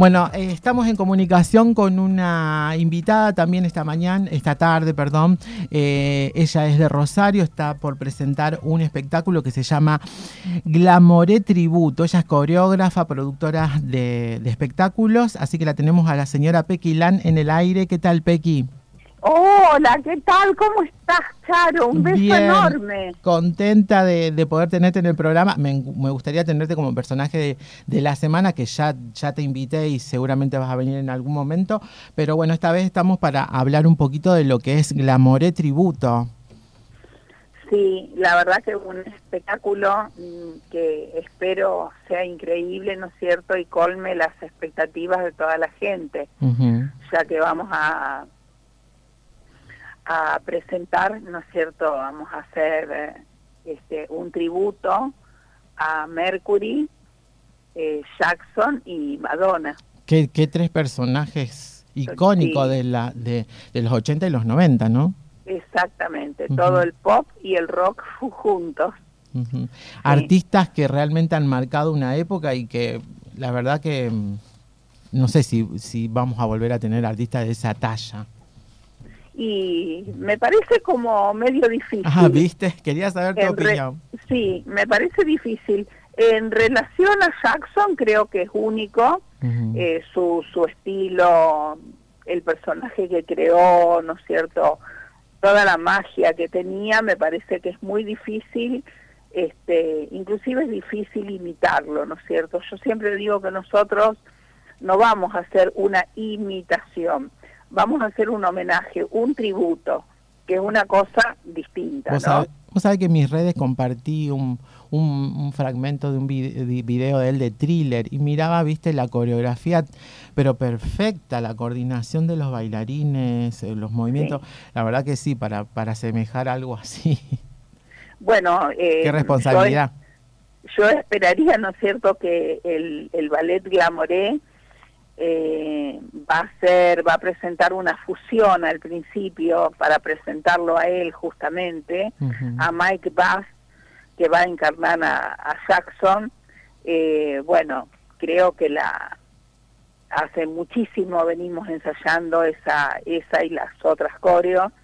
Bueno, estamos en comunicación con una invitada también esta tarde, perdón. Ella es de Rosario, está por presentar un espectáculo que se llama Glamoré Tributo. Ella es coreógrafa, productora de espectáculos, así que la tenemos a la señora Pequi Lan en el aire. ¿Qué tal, Pequi? Hola, ¿qué tal? ¿Cómo estás, Charo? Un beso Bien, enorme. contenta de poder tenerte en el programa. Me gustaría tenerte como personaje de la semana, que ya te invité y seguramente vas a venir en algún momento. Pero bueno, esta vez estamos para hablar un poquito de lo que es Glamoré Tributo. Sí, la verdad que un espectáculo que espero sea increíble, ¿no es cierto? Y colme las expectativas de toda la gente, ya que vamos a presentar, ¿no es cierto? Vamos a hacer un tributo a Mercury, Jackson y Madonna. ¿Qué tres personajes icónicos Sí. de los 80 y los 90, ¿no? Exactamente, todo el pop y el rock juntos. Sí. Artistas que realmente han marcado una época y que la verdad que no sé si vamos a volver a tener artistas de esa talla. Y me parece como medio difícil. ¿Viste? Quería saber tu opinión. Sí, me parece difícil. En relación a Jackson, creo que es único, su estilo, el personaje que creó, ¿no es cierto?, toda la magia que tenía, me parece que es muy difícil, inclusive es difícil imitarlo, ¿no es cierto? Yo siempre digo que nosotros no vamos a hacer una imitación, vamos a hacer un homenaje, un tributo, que es una cosa distinta, ¿no? Vos sabés que en mis redes compartí un fragmento de un video de él de Thriller y miraba, viste, la coreografía, pero perfecta, la coordinación de los bailarines, los movimientos. Sí. La verdad que sí, para asemejar algo así. Bueno, qué responsabilidad. Yo esperaría, ¿no es cierto?, que el ballet Glamoré va a presentar una fusión al principio para presentarlo a él justamente, a Mike Bass, que va a encarnar a Jackson. Bueno, creo que hace muchísimo venimos ensayando esa y las otras coreos,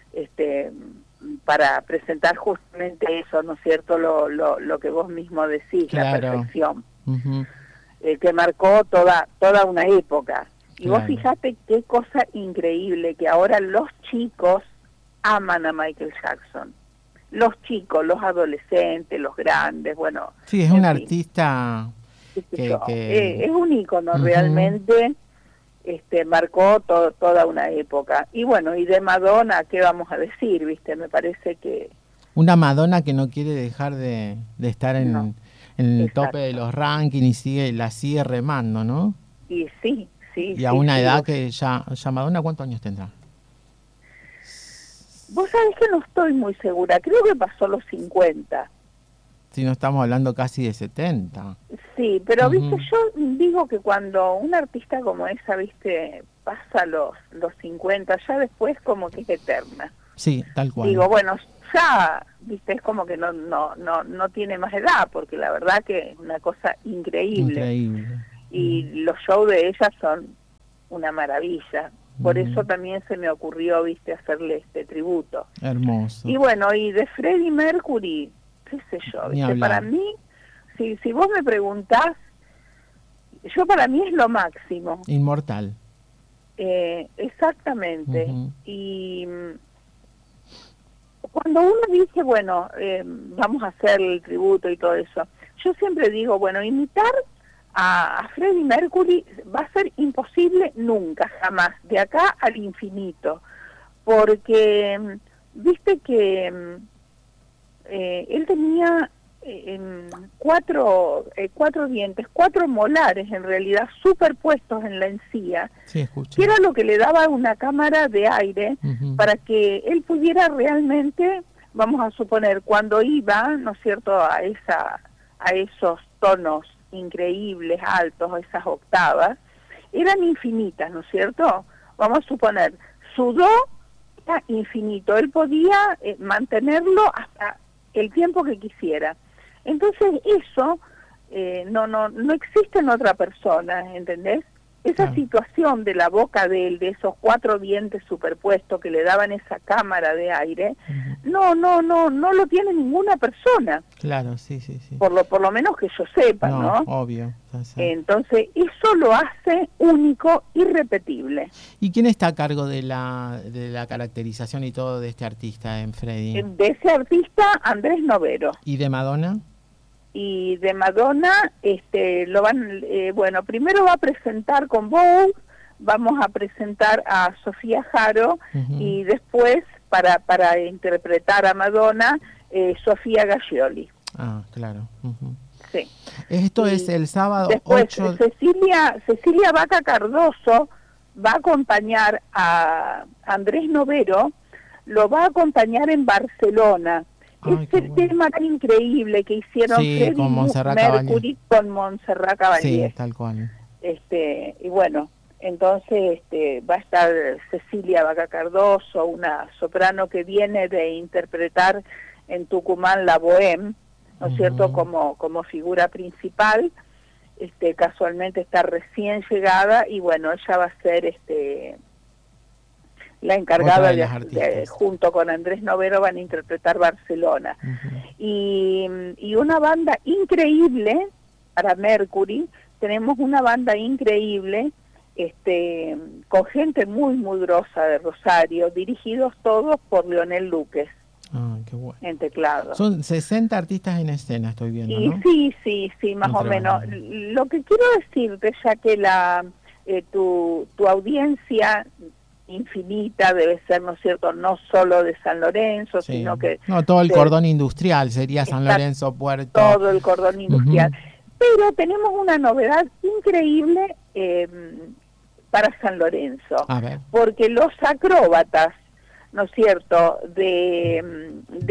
para presentar justamente eso, ¿no es cierto?, lo que vos mismo decís, claro. La perfección. Que marcó toda una época. Y claro. Vos fijate qué cosa increíble, que ahora los chicos aman a Michael Jackson. Los chicos, los adolescentes, los grandes, bueno. Sí, es un artista que es un ícono realmente, marcó toda una época. Y bueno, y de Madonna, ¿qué vamos a decir? ¿Viste? Me parece que... Una Madonna que no quiere dejar de estar en el tope de los rankings y la sigue remando, ¿no? Y sí. Y a una edad que ya Madonna, ¿cuántos años tendrá? Vos sabés que no estoy muy segura, creo que pasó los 50. Si no estamos hablando casi de 70. Sí, pero viste, yo digo que cuando un artista como esa, viste, pasa los 50, ya después como que es eterna. Sí, tal cual. Digo, bueno, ya, viste, es como que no tiene más edad, porque la verdad que es una cosa increíble. Y los shows de ella son una maravilla. Por eso también se me ocurrió, viste, hacerle este tributo. Hermoso. Y bueno, y de Freddie Mercury, qué sé yo, viste, para mí, si vos me preguntás, para mí es lo máximo. Inmortal. Exactamente. Y cuando uno dice, bueno, vamos a hacer el tributo y todo eso, yo siempre digo, bueno, imitar a Freddie Mercury va a ser imposible nunca, jamás, de acá al infinito, porque viste que él tenía cuatro dientes, 4 molares en realidad, superpuestos en la encía, que era lo que le daba una cámara de aire para que él pudiera realmente, vamos a suponer, cuando iba, ¿no es cierto?, a esos tonos increíbles, altos, esas octavas, eran infinitas, ¿no es cierto? Vamos a suponer, su do era infinito, él podía mantenerlo hasta el tiempo que quisiera. Entonces eso no existe en otra persona, ¿entendés? esa situación de la boca de él, de esos 4 dientes superpuestos que le daban esa cámara de aire, no lo tiene ninguna persona. Claro, sí, sí, sí. Por lo menos que yo sepa, ¿no? Obvio. Entonces, eso lo hace único, irrepetible. ¿Y quién está a cargo de la caracterización y todo de este artista en Freddy? De ese artista, Andrés Novero. ¿Y de Madonna? Y de Madonna, lo van, bueno, primero va a presentar con Vogue, vamos a presentar a Sofía Jaro, y después, para interpretar a Madonna, Sofía Gaggioli. Ah, claro. Sí. Esto es el sábado después, 8... Cecilia Vaca Cardoso va a acompañar a Andrés Novero, lo va a acompañar en Barcelona. Ay, es el tema tan increíble que hicieron Freddie con Montserrat Mercury con Montserrat Caballé. Sí, tal cual. Y bueno, entonces va a estar Cecilia Vaca Cardoso, una soprano que viene de interpretar en Tucumán la Bohème, ¿no es cierto?, como figura principal. Casualmente está recién llegada, y bueno, ella va a ser la encargada junto con Andrés Novero van a interpretar Barcelona. Y una banda increíble para Mercury, tenemos una banda increíble, con gente muy, muy grosa de Rosario, dirigidos todos por Leonel Luques. Ah, qué bueno. En teclado. Son 60 artistas en escena, estoy viendo, ¿no? Sí, más o menos. Lo que quiero decirte, ya que tu audiencia infinita debe ser, ¿no es cierto?, no solo de San Lorenzo, sino que... No, todo el cordón industrial sería San Lorenzo, Puerto... Todo el cordón industrial. Pero tenemos una novedad increíble para San Lorenzo. A ver. Porque los acróbatas, ¿no es cierto?, de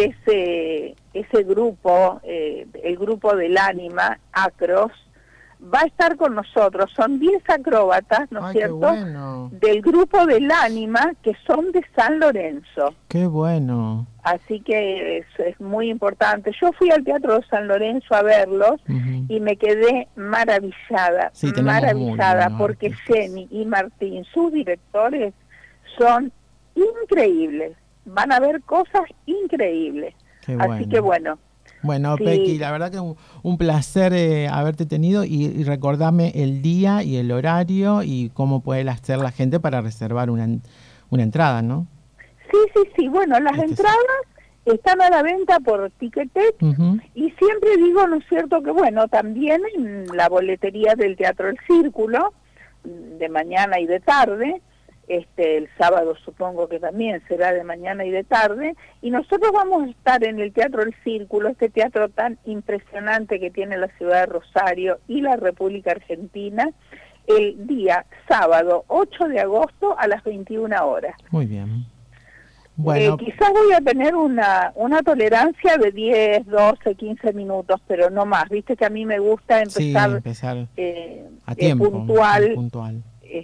ese grupo, el grupo del Ánima, Acros, va a estar con nosotros. Son 10 acróbatas, ¿no es cierto?, bueno, del grupo del Ánima, que son de San Lorenzo. ¡Qué bueno! Así que es muy importante. Yo fui al Teatro de San Lorenzo a verlos y me quedé maravillada, porque Jenny y Martín, sus directores, son increíbles. Van a ver cosas increíbles. Así que bueno. Bueno, sí. Pequi, la verdad que un placer haberte tenido, y recordame el día y el horario y cómo puede hacer la gente para reservar una entrada, ¿no? Sí. Bueno, las entradas están a la venta por Ticketek, y siempre digo, ¿no es cierto?, que bueno, también en la boletería del Teatro El Círculo, de mañana y de tarde, el sábado supongo que también será de mañana y de tarde, y nosotros vamos a estar en el Teatro El Círculo, este teatro tan impresionante que tiene la ciudad de Rosario y la República Argentina, el día sábado 8 de agosto a las 21 horas. Muy bien. Bueno, quizás voy a tener una tolerancia de 10, 12, 15 minutos, pero no más. Viste que a mí me gusta empezar a tiempo, puntual.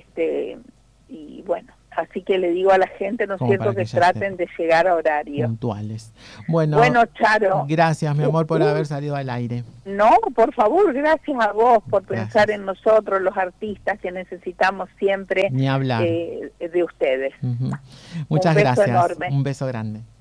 Y bueno, así que le digo a la gente, ¿no es cierto?, que traten de llegar a horario. Puntuales. Bueno, Charo. Gracias, mi amor, por haber salido al aire. No, por favor, gracias a vos por pensar en nosotros, los artistas, que necesitamos siempre Ni hablar. de ustedes. Muchas gracias. Enorme. Un beso grande.